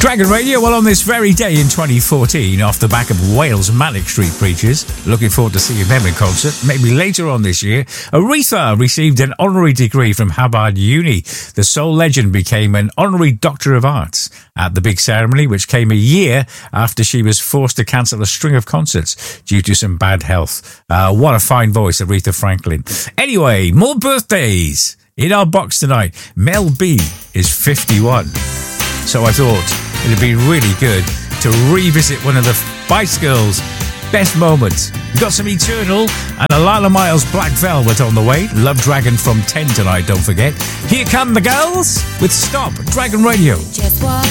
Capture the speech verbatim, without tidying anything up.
Dragon Radio, well, on this very day in twenty fourteen, off the back of Wales Manic Street Preachers, looking forward to seeing them in concert, maybe later on this year. Aretha received an honorary degree from Harvard Uni. The soul legend became an honorary Doctor of Arts at the big ceremony, which came a year after she was forced to cancel a string of concerts due to some bad health. Uh, what a fine voice, Aretha Franklin. Anyway, more birthdays in our box tonight. Mel B is fifty-one. So I thought it'd be really good to revisit one of the Spice Girls' best moments. We've got some Eternal and a Lila Miles Black Velvet on the way. Love Dragon from ten tonight, don't forget. Here come the girls with Stop Dragon Radio. Just walk